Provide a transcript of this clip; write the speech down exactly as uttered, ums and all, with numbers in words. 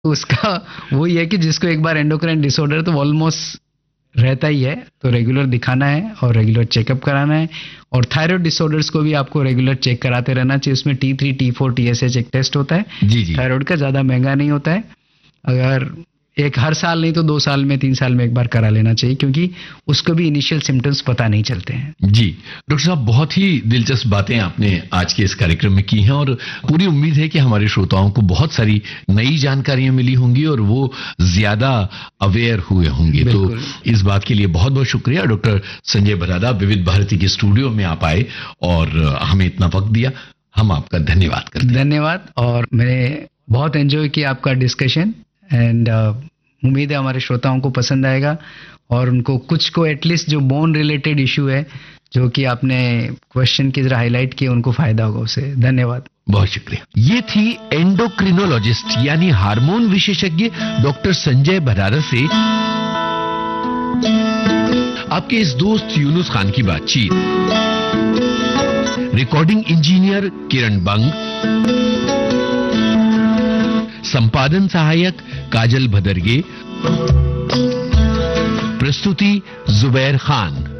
उसका वही है कि जिसको एक बार एंडोक्राइन डिसऑर्डर तो ऑलमोस्ट रहता ही है, तो रेगुलर दिखाना है और रेगुलर चेकअप कराना है। और थायराइड डिसऑर्डर्स को भी आपको रेगुलर चेक कराते रहना चाहिए। उसमें T three T four T S H एक टेस्ट होता है जी जी। थायराइड का, ज़्यादा महंगा नहीं होता है। अगर एक हर साल नहीं तो दो साल में तीन साल में एक बार करा लेना चाहिए, क्योंकि उसको भी इनिशियल सिम्टम्स पता नहीं चलते हैं। जी डॉक्टर साहब, बहुत ही दिलचस्प बातें आपने आज के इस कार्यक्रम में की हैं और पूरी उम्मीद है कि हमारे श्रोताओं को बहुत सारी नई जानकारियां मिली होंगी और वो ज्यादा अवेयर हुए होंगे। तो इस बात के लिए बहुत बहुत शुक्रिया डॉक्टर संजय भरादा, विविध भारती के स्टूडियो में आप आए और हमें इतना वक्त दिया। हम आपका धन्यवाद करते हैं। धन्यवाद। और मैंने बहुत एंजॉय किया आपका डिस्कशन एंड उम्मीद है हमारे श्रोताओं को पसंद आएगा और उनको कुछ को एटलीस्ट जो बोन रिलेटेड इशू है जो कि आपने क्वेश्चन की जरा हाईलाइट किया, उनको फायदा होगा उससे। धन्यवाद। बहुत शुक्रिया। ये थी एंडोक्रिनोलॉजिस्ट यानी हार्मोन विशेषज्ञ डॉक्टर संजय भरादा से आपके इस दोस्त यूनुस खान की बातचीत। रिकॉर्डिंग इंजीनियर किरण बंग, संपादन सहायक काजल भदरगे, प्रस्तुति जुबैर खान।